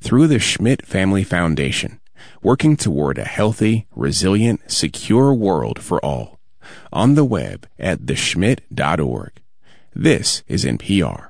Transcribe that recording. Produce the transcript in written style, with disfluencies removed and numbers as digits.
through the Schmidt Family Foundation, working toward a healthy, resilient, secure world for all. On the web at theschmidt.org. This is NPR.